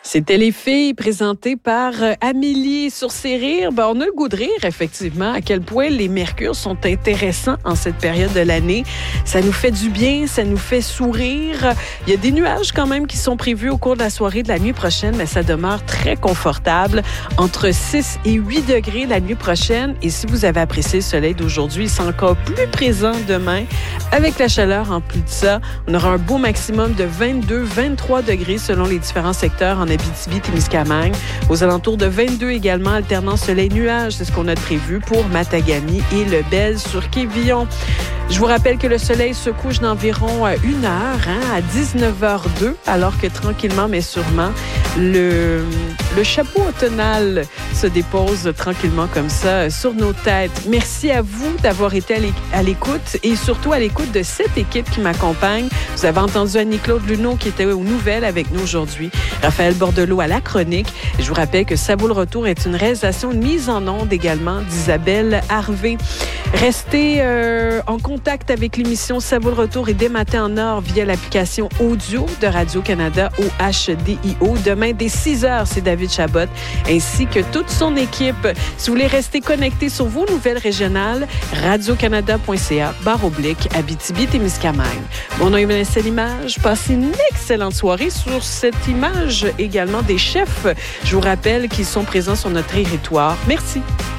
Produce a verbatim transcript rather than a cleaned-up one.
C'était Les Filles présentées par Amélie. Sur Ces rires, ben, on a le goût de rire, effectivement, à quel point les mercures sont intéressants en cette période de l'année. Ça nous fait du bien, ça nous fait sourire. Il y a des nuages quand même qui sont prévus au cours de la soirée de la nuit prochaine, mais ça demeure très confortable. Entre six et huit degrés la nuit prochaine. Et si vous avez apprécié le soleil d'aujourd'hui, c'est encore plus présent demain. Avec la chaleur en plus de ça, on aura un beau maximum de vingt-deux à vingt-trois degrés selon les différents secteurs en Abitibi-Témiscamingue. Aux alentours de vingt-deux également, alternant soleil-nuage. C'est ce qu'on a prévu pour Matagami et Lebel sur Quévillon. Je vous rappelle que le soleil se couche d'environ une heure, hein, à dix-neuf heures deux, alors que tranquillement mais sûrement, le, le chapeau automnal se dépose tranquillement comme ça sur nos têtes. Merci à vous d'avoir été à l'écoute et surtout à l'écoute de cette équipe qui m'accompagne. Vous avez entendu Annie-Claude Luneau qui était aux nouvelles avec nous aujourd'hui, Raphaël Bordelot à la chronique. Je vous rappelle que Ça vaut le retour est une réalisation, une mise en onde également d'Isabelle Harvey. Restez euh, en contact avec l'émission Ça vaut le retour et dès matin en or via l'application audio de Radio-Canada au H D I O. Demain, dès six heures, c'est David Chabot ainsi que toute son équipe. Si vous voulez rester connecté sur vos nouvelles régionales, radiocanada.ca barre oblique Abitibi-Témiscamingue. Mon nom est Vanessa Limage. Passez une excellente soirée sur cette image également des chefs. Je vous rappelle qu'ils sont présents sur notre territoire. Merci.